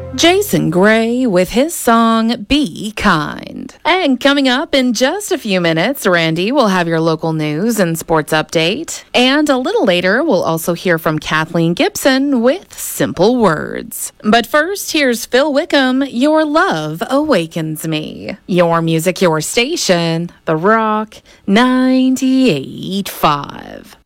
Jason Gray with his song Be Kind. And coming up in just a few minutes, Randy will have your local news and sports update. And a little later, we'll also hear from Kathleen Gibson with Simple Words. But first, here's Phil Wickham, Your Love Awakens Me. Your music, your station, The Rock 98.5.